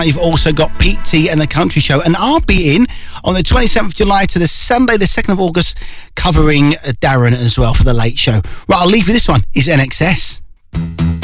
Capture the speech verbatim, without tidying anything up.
You've also got Pete T and the Country Show, and I'll be in on the twenty-seventh of July to the Sunday the second of August, covering Darren as well for the Late Show. Right, I'll leave you this one. Is N X S.